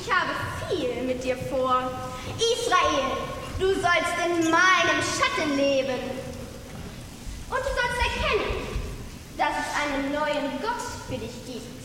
Ich habe viel mit dir vor. Israel, du sollst in meinem Schatten leben. Und du sollst erkennen, dass es einen neuen Gott für dich gibt.